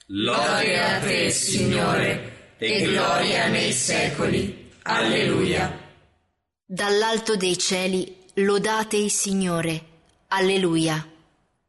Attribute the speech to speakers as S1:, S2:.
S1: Lode a te, Signore, e gloria nei secoli. Alleluia.
S2: Dall'alto dei cieli lodate il Signore. Alleluia.